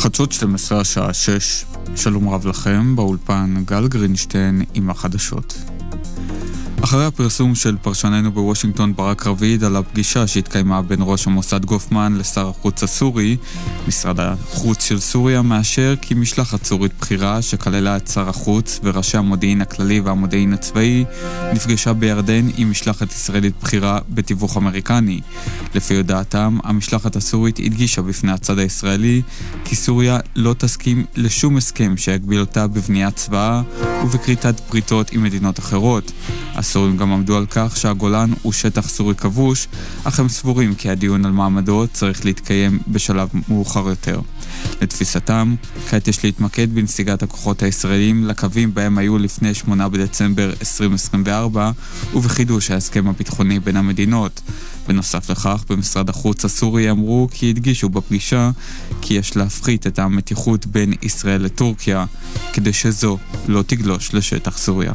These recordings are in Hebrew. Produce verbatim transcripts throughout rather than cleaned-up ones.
חדשות שתים עשרה השעה שש. שלום רב לכם, באולפן גל גרינשטיין עם החדשות. אחרי הפרסום של פרשננו בוושינגטון ברק רביד על הפגישה שהתקיימה בין ראש המוסד גופמן לשר החוץ הסורי, משרד החוץ של סוריה מאשר כי משלחת סורית בחירה שכללה את שר החוץ וראשי המודיעין הכללי והמודיעין הצבאי נפגשה בירדן עם משלחת ישראלית בחירה בתיווך אמריקני. לפי הודעתם, המשלחת הסורית הדגישה בפני הצד הישראלי כי סוריה לא תסכים לשום הסכם שיגביל אותה בבניית צבאה ובקריטת בריתות עם מדינות אחרות. הסורים גם עמדו על כך שהגולן הוא שטח סורי כבוש, אך הם סבורים כי הדיון על מעמדו צריך להתקיים בשלב מאוחר יותר. לתפיסתם, כעת יש להתמקד בנסיגת הכוחות הישראלים לקווים בהם היו לפני שמונה בדצמבר עשרים עשרים וארבע ובחידוש ההסכם הביטחוני בין המדינות. בנוסף לכך, במשרד החוץ הסורי אמרו כי הדגישו בפגישה כי יש להפחית את המתיחות בין ישראל לטורקיה כדי שזו לא תגלוש לשטח סוריה.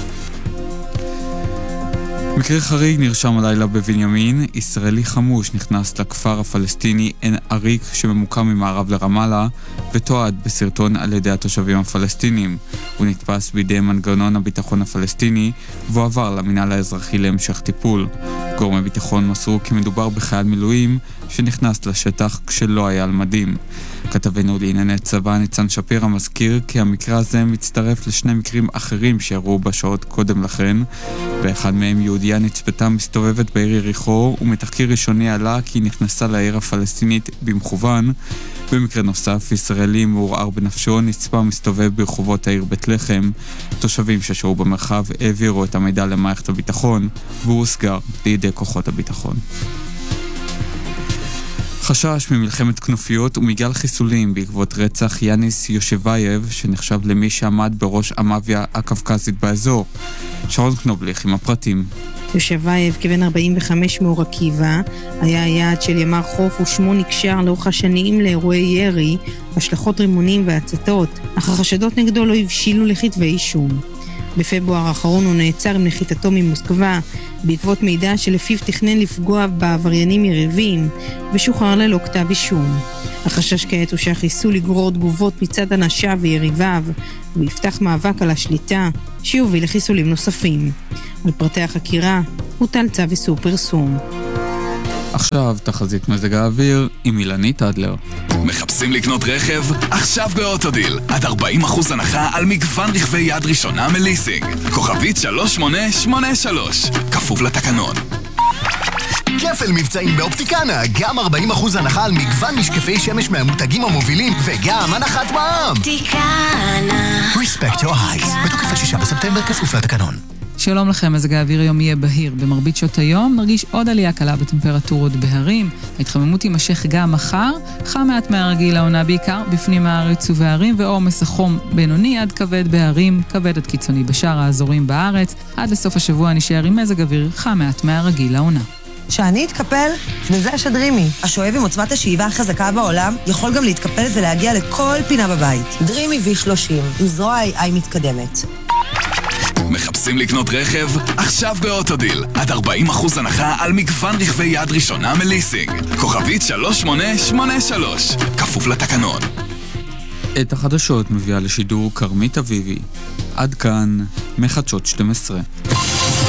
מקרה חריג נרשם הלילה בבנימין. ישראלי חמוש נכנס לכפר הפלסטיני עין עריק שממוקם ממערב לרמאללה ותועד בסרטון על ידי התושבים הפלסטינים. הוא נתפס בידי מנגנון הביטחון הפלסטיני ועבר למינהל האזרחי להמשך טיפול. גורמי ביטחון מסרו כי מדובר בחייל מילואים שנכנס לשטח כשלא היה על מדים. כתבנו לענייני צבא ניצן שפירא מזכיר כי המקרה הזה מצטרף לשני מקרים אחרים שאירעו בשעות קודם לכן. באחד מהם יהודיה נצפתה מסתובבת בעיר יריחו ומתחקיר ראשוני עלה כי היא נכנסה לעיר הפלסטינית במכוון. במקרה נוסף, ישראלי מעורער בנפשו נצפה מסתובב ברחובות העיר בית לחם. תושבים ששהו במרחב העבירו את המידע למערכת הביטחון והוא הוסגר לידי כוחות הביטחון. חשש ממלחמת כנופיות ומגל חיסולים בעקבות רצח יאניס יושבייב שנחשב למי שעמד בראש המאפיה הקווקזית באזור. שרון קנובליך עם הפרטים. יושבייב, כבן ארבעים וחמש מאור עקיבא, היה היעד של ימ"ר חוף ושמו נקשר לאורך השנים לאירועי ירי, השלכות רימונים והצתות, אך החשדות נגדו לא הבשילו לכתבי אישום. בפברואר האחרון הוא נעצר עם נחיתתו ממוסקבה בעקבות מידע שלפיו תכנן לפגוע בעבריינים יריבים ושוחרר ללא כתב אישום. החשש כעת הוא שהחיסול יגרור תגובות מצד אנשיו ויריביו ויפתח מאבק על השליטה שיוביל לחיסולים נוספים. על פרטי החקירה הוטל צו איסור פרסום. עכשיו תחזית מזג האוויר עם אילנית אדלר. מחפשים לקנות רכב? עכשיו באוטודיל. עד ארבעים אחוז הנחה על מגוון רכבי יד ראשונה מליסינג. כוכבית שלוש שמונה שמונה שלוש. כפוף לתקנון. כפל מבצעים באופטיקנה. גם ארבעים אחוז הנחה על מגוון משקפי שמש מהמותגים המובילים וגם הנחת מע"מ. אופטיקנה. Respect your eyes. בתוקף השישה בספטמבר כפוף לתקנון. שלום לכם, מזג האוויר היום יהיה בהיר. במרבית שעות היום נרגיש עוד עלייה קלה בטמפרטורות בהרים. ההתחממות תימשך גם מחר, חם מעט מהרגיל העונה בעיקר בפנים הארץ ובהרים, ועומס החום בינוני עד כבד בהרים, כבד עד קיצוני בשאר האזורים בארץ. עד לסוף השבוע נשאר עם מזג אוויר חם מעט מהרגיל העונה. שאני אתקפל, וזה השדרימי. השואב עם עוצמת השאיבה החזקה בעולם יכול גם להתקפל ולהגיע לכל פינה בבית. דרימי וי שלושים, עם זרוע איי איי מתקדמת. מחפשים לקנות רכב? עכשיו באוטודיל. עד ארבעים אחוז הנחה על מגוון רכבי יד ראשונה מליסינג. כוכבית שלוש שמונה שמונה שלוש. כפוף לתקנון. את החדשות מביאה לשידור קרמית אביבי. עד כאן מחדשות שתים עשרה.